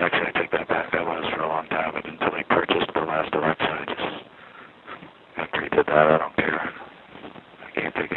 Actually, I take that back. I was for a long time, but until he purchased the last Alexa, I just, after he did that, I don't care. I can't take